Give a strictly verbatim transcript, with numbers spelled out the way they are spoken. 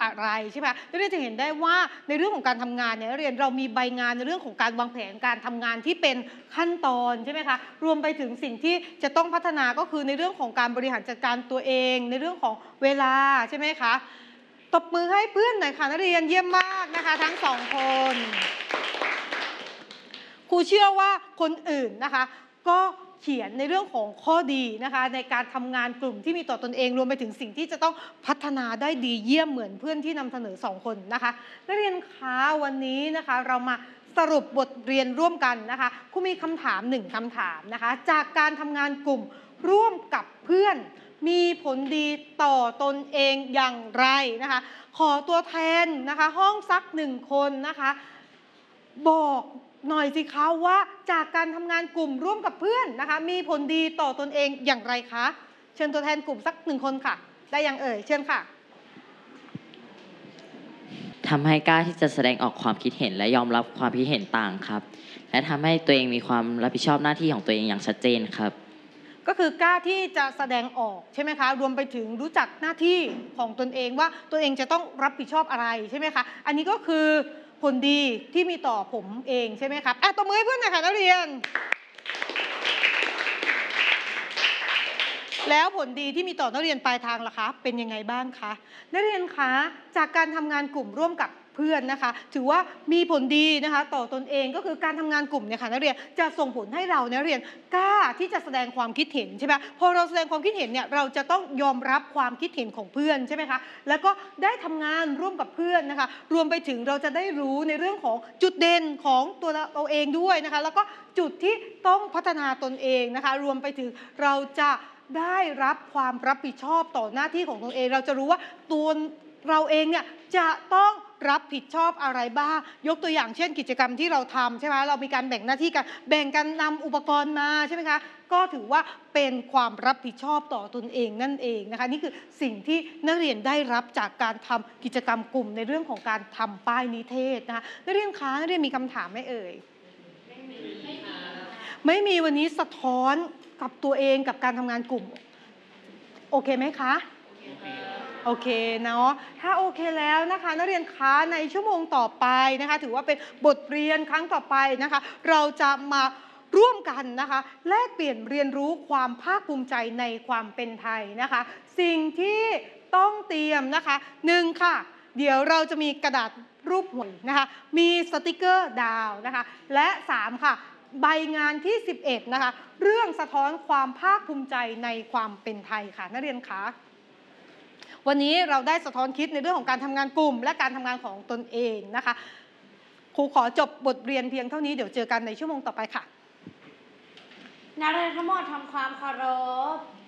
อะไรใช่ไหมนักเรียนจะเห็นได้ว่าในเรื่องของการทำงานเนี่ยนักเรียนเรามีใบงานในเรื่องของการวางแผนการทำงานที่เป็นขั้นตอนใช่ไหมคะรวมไปถึงสิ่งที่จะต้องพัฒนาก็คือในเรื่องของการบริหารจัดการตัวเองในเรื่องของเวลาใช่ไหมคะตบมือให้เพื่อนหน่อยค่ะนักเรียนเยี่ยมมากนะคะทั้งสองคนครูเชื่อว่าคนอื่นนะคะก็เขียนในเรื่องของข้อดีนะคะในการทำงานกลุ่มที่มีต่อตนเองรวมไปถึงสิ่งที่จะต้องพัฒนาได้ดีเยี่ยมเหมือนเพื่อนที่นำเสนอสองคนนะคะนักเรียนคะวันนี้นะคะเรามาสรุปบทเรียนร่วมกันนะคะครูมีคำถามหนึ่งคำถามนะคะจากการทำงานกลุ่มร่วมกับเพื่อนมีผลดีต่อตนเองอย่างไรนะคะขอตัวแทนนะคะห้องสักหนึ่งคนนะคะบอกหน่อยสิคะว่าจากการทำงานกลุ่มร่วมกับเพื่อนนะคะมีผลดีต่อตนเองอย่างไรคะเชิญตัวแทนกลุ่มสักหนึ่งคนค่ะได้ยังเอ่ยเชิญค่ะทำให้กล้าที่จะแสดงออกความคิดเห็นและยอมรับความคิดเห็นต่างครับและทำให้ตัวเองมีความรับผิดชอบหน้าที่ของตัวเองอย่างชัดเจนครับก็คือกล้าที่จะแสดงออกใช่ไหมคะรวมไปถึงรู้จักหน้าที่ของตนเองว่าตัวเองจะต้องรับผิดชอบอะไรใช่ไหมคะอันนี้ก็คือผลดีที่มีต่อผมเองใช่ไหมครับอ่ะตบมือให้เพื่อนหน่อยค่ะนักเรียนแล้วผลดีที่มีต่อนักเรียนปลายทางล่ะคะเป็นยังไงบ้างคะนักเรียนคะจากการทำงานกลุ่มร่วมกับเพื่อนนะคะถือว่ามีผลดีนะคะต่อตนเองก็คือการทำงานกลุ่มเนี่ยค่ะนักเรียนจะส่งผลให้เรานักเรียนกล้าที่จะแสดงความคิดเห็นใช่ไหมพอเราแสดงความคิดเห็นเนี่ยเราจะต้องยอมรับความคิดเห็นของเพื่อนใช่ไหมคะแล้วก็ได้ทำงานร่วมกับเพื่อนนะคะรวมไปถึงเราจะได้รู้ในเรื่องของจุดเด่นของตัวเราเองด้วยนะคะแล้วก็จุดที่ต้องพัฒนาตนเองนะคะรวมไปถึงเราจะได้รับความรับผิดชอบต่อหน้าที่ของตนเองเราจะรู้ว่าตัวเราเองเนี่ยจะต้องรับผิดชอบอะไรบ้างยกตัวอย่างเช่นกิจกรรมที่เราทำใช่ไหมเรามีการแบ่งหน้าที่กันแบ่งกันนำอุปกรณ์มาใช่ไหมคะก็ถือว่าเป็นความรับผิดชอบต่อตนเองนั่นเองนะคะนี่คือสิ่งที่นักเรียนได้รับจากการทำกิจกรรมกลุ่มในเรื่องของการทำป้ายนิเทศนะคะนักเรียนคะนักเรียนมีคำถามไหมเอ่ยไม่มีไม่มีวันนี้สะท้อนกับตัวเองกับการทำงานกลุ่มโอเคไหมคะโอเคเนาะถ้าโอเคแล้วนะคะนักเรียนคะในชั่วโมงต่อไปนะคะถือว่าเป็นบทเรียนครั้งต่อไปนะคะเราจะมาร่วมกันนะคะแลกเปลี่ยนเรียนรู้ความภาคภูมิใจในความเป็นไทยนะคะสิ่งที่ต้องเตรียมนะคะหนึ่งค่ะเดี๋ยวเราจะมีกระดาษรูปหวยนะคะมีสติกเกอร์ดาวนะคะและสามค่ะใบงานที่สิบเอ็ดนะคะเรื่องสะท้อนความภาคภูมิใจในความเป็นไทยค่ะนักเรียนคะวันนี้เราได้สะท้อนคิดในเรื่องของการทำงานกลุ่มและการทำงานของตนเองนะคะครูขอจบบทเรียนเพียงเท่านี้เดี๋ยวเจอกันในชั่วโมงต่อไปค่ะนักเรียนทั้งหมดทำความเคารพ